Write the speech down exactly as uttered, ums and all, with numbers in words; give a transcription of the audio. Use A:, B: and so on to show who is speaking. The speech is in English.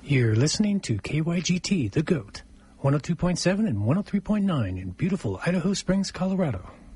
A: You're listening to K Y G T, The Goat, one oh two point seven and one oh three point nine in beautiful Idaho Springs, Colorado.